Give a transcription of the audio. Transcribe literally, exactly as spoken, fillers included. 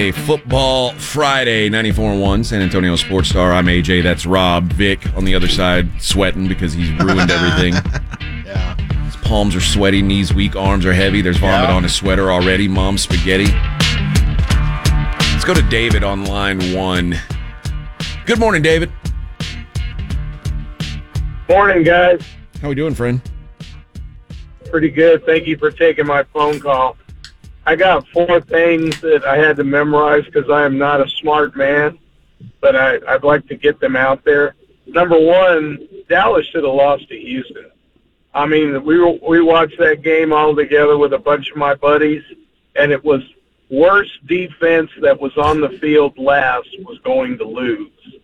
A Football Friday, ninety-four point one San Antonio Sports Star. I'm A J. That's Rob. Vic on the other side sweating because he's ruined everything. Yeah. His palms are sweaty, knees weak, arms are heavy. There's vomit Yeah. on his sweater already. Mom's spaghetti. Let's go to David on line one. Good morning, David. Morning, guys. How we doing, friend? Pretty good. Thank you for taking my phone call. I got four things that I had to memorize because I am not a smart man, but I, I'd like to get them out there. Number one, Dallas should have lost to Houston. I mean, we were, we watched that game all together with a bunch of my buddies, and it was worst defense that was on the field last was going to lose.